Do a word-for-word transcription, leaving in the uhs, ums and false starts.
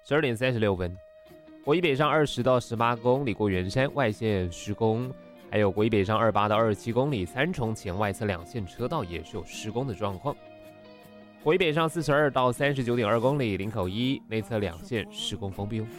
十二点三十六分，国一北上二十到十八公里过圆山外线施工，还有国一北上二十八到二十七公里三重前外侧两线车道也是有施工的状况。国一北上四十二到三十九点二公里林口一内侧两线施工封闭。